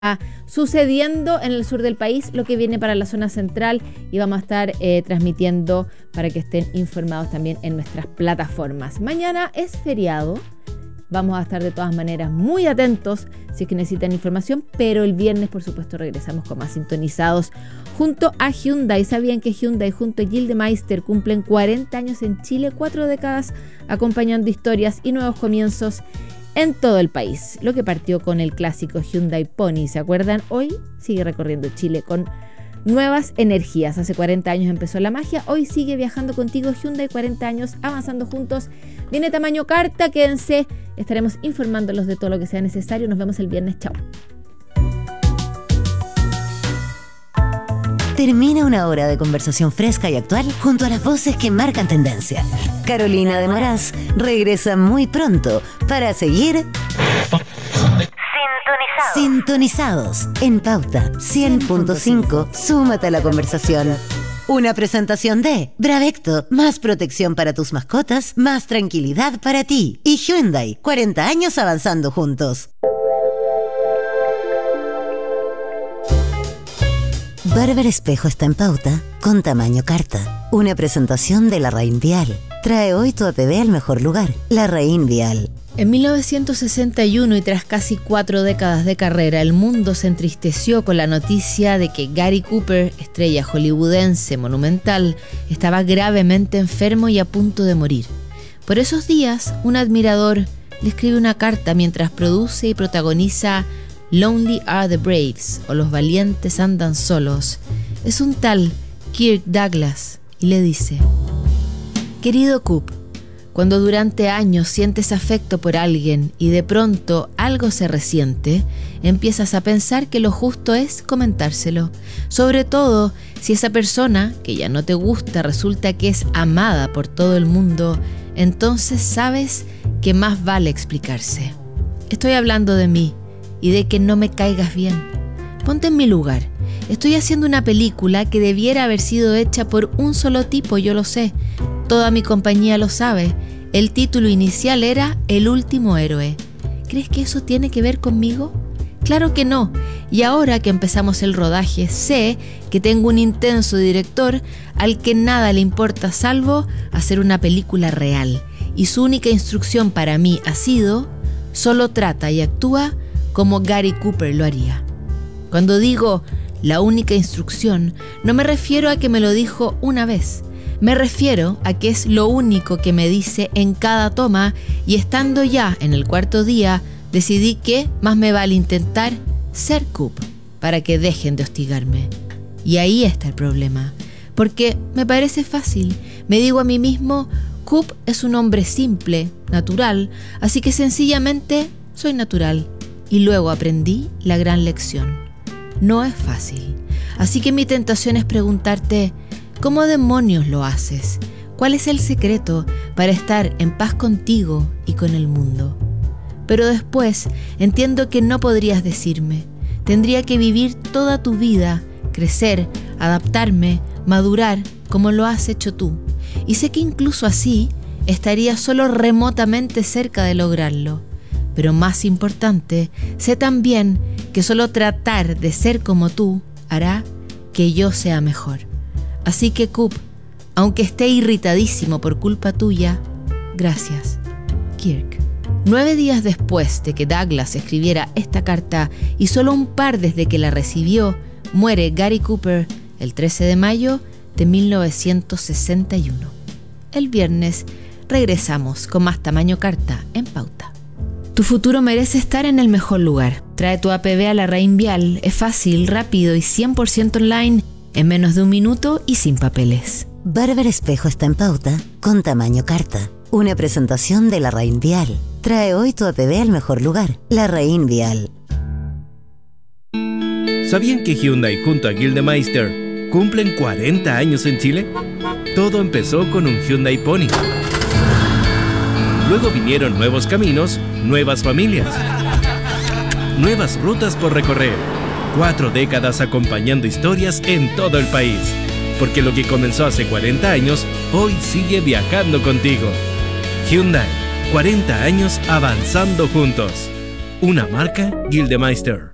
sucediendo en el sur del país, lo que viene para la zona central, y vamos a estar transmitiendo para que estén informados también en nuestras plataformas. Mañana es feriado, vamos a estar de todas maneras muy atentos si es que necesitan información, pero el viernes por supuesto regresamos con más sintonizados junto a Hyundai. ¿Sabían que Hyundai junto a Gildemeister cumplen 40 años en Chile, 4 décadas acompañando historias y nuevos comienzos en todo el país? Lo que partió con el clásico Hyundai Pony, ¿se acuerdan? Hoy sigue recorriendo Chile con nuevas energías. Hace 40 años empezó la magia, hoy sigue viajando contigo Hyundai, 40 años avanzando juntos. Viene tamaño carta, quédense, estaremos informándolos de todo lo que sea necesario. Nos vemos el viernes, chao. Termina una hora de conversación fresca y actual junto a las voces que marcan tendencia. Carolina de Moraz regresa muy pronto para seguir sintonizados en Pauta 100.5. Súmate a la conversación. Una presentación de Bravecto, más protección para tus mascotas, más tranquilidad para ti. Y Hyundai, 40 años avanzando juntos. Barber Espejo está en Pauta con tamaño carta. Una presentación de Larraín Vial. Trae hoy tu APB al mejor lugar, Larraín Vial. En 1961, y tras casi 4 décadas de carrera, el mundo se entristeció con la noticia de que Gary Cooper, estrella hollywoodense monumental, estaba gravemente enfermo y a punto de morir. Por esos días, un admirador le escribe una carta mientras produce y protagoniza Lonely Are the Braves, o Los Valientes Andan Solos. Es un tal Kirk Douglas y le dice: querido Coop, cuando durante años sientes afecto por alguien y de pronto algo se resiente, empiezas a pensar que lo justo es comentárselo. Sobre todo si esa persona que ya no te gusta resulta que es amada por todo el mundo, entonces sabes que más vale explicarse. Estoy hablando de mí y de que no me caigas bien. Ponte en mi lugar. Estoy haciendo una película que debiera haber sido hecha por un solo tipo, yo lo sé. Toda mi compañía lo sabe. El título inicial era El último héroe. ¿Crees que eso tiene que ver conmigo? Claro que no. Y ahora que empezamos el rodaje, sé que tengo un intenso director al que nada le importa salvo hacer una película real. Y su única instrucción para mí ha sido: solo trata y actúa como Gary Cooper lo haría. Cuando digo la única instrucción, no me refiero a que me lo dijo una vez. Me refiero a que es lo único que me dice en cada toma, y estando ya en el 4.º día, decidí que más me vale intentar ser Coop para que dejen de hostigarme. Y ahí está el problema, porque me parece fácil. Me digo a mí mismo: Coop es un hombre simple, natural, así que sencillamente soy natural. Y luego aprendí la gran lección: no es fácil. Así que mi tentación es preguntarte: ¿cómo demonios lo haces? ¿Cuál es el secreto para estar en paz contigo y con el mundo? Pero después entiendo que no podrías decirme. Tendría que vivir toda tu vida, crecer, adaptarme, madurar como lo has hecho tú. Y sé que incluso así estaría solo remotamente cerca de lograrlo. Pero más importante, sé también que solo tratar de ser como tú hará que yo sea mejor. Así que Coop, aunque esté irritadísimo por culpa tuya, gracias, Kirk. 9 días después de que Douglas escribiera esta carta y solo un par desde que la recibió, muere Gary Cooper el 13 de mayo de 1961. El viernes regresamos con más tamaño carta en Pauta. Tu futuro merece estar en el mejor lugar. Trae tu APB a Larraín Vial. Es fácil, rápido y 100% online, en menos de 1 minuto y sin papeles. Barber Espejo está en Pauta con tamaño carta. Una presentación de Larraín Vial. Trae hoy tu APB al mejor lugar, Larraín Vial. ¿Sabían que Hyundai junto a Gildemeister cumplen 40 años en Chile? Todo empezó con un Hyundai Pony. Luego vinieron nuevos caminos, nuevas familias, nuevas rutas por recorrer. 4 décadas acompañando historias en todo el país. Porque lo que comenzó hace 40 años, hoy sigue viajando contigo. Hyundai, 40 años avanzando juntos. Una marca Gildemeister.